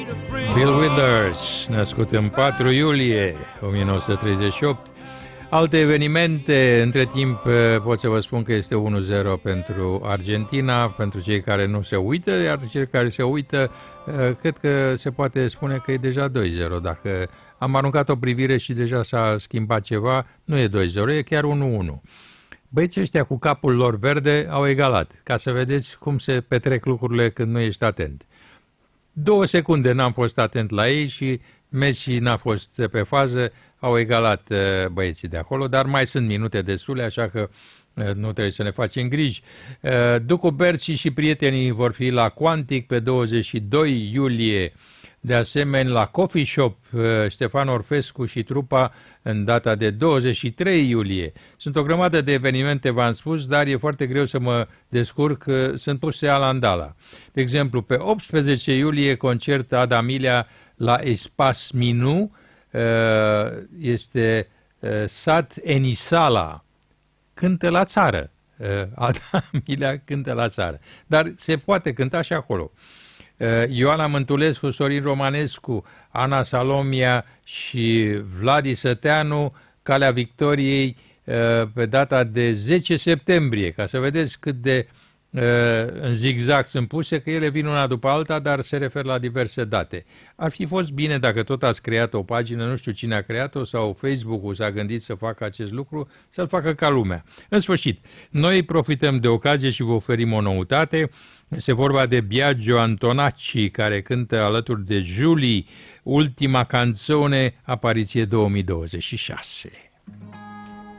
Bill Withers, născut în 4 iulie 1938. Alte evenimente, între timp pot să vă spun că este 1-0 pentru Argentina, pentru cei care nu se uită, iar cei care se uită, cred că se poate spune că e deja 2-0. Dacă am aruncat o privire și deja s-a schimbat ceva, nu e 2-0, e chiar 1-1. Băieții ăștia cu capul lor verde au egalat, ca să vedeți cum se petrec lucrurile când nu ești atent. 2 secunde n-am fost atent la ei și Messi n-a fost pe fază, au egalat băieții de acolo, dar mai sunt minute destule, așa că nu trebuie să ne facem griji. Ducu Berci și prietenii vor fi la Quantic pe 22 iulie, de asemenea la Coffee Shop, Ștefan Orfescu și trupa în data de 23 iulie. Sunt o grămadă de evenimente, v-am spus, dar e foarte greu să mă descurc, sunt puse alandala. De exemplu, pe 18 iulie concert Adam Milea la Espace Minu, este Sat Enisala, cântă la țară. Adam Milea cântă la țară, dar se poate cânta și acolo. Ioana Mântulescu, Sorin Romanescu, Ana Salomia și Vladi Săteanu, Calea Victoriei pe data de 10 septembrie, ca să vedeți cât de în zigzag sunt puse, că ele vin una după alta, dar se referă la diverse date. Ar fi fost bine dacă tot ați creat o pagină, nu știu cine a creat-o, sau Facebook-ul s-a gândit să facă acest lucru, să-l facă ca lumea. În sfârșit, noi profităm de ocazie și vă oferim o noutate. Este vorba de Biagio Antonacci, care cântă alături de Julie, Ultima canzone, apariție 2026.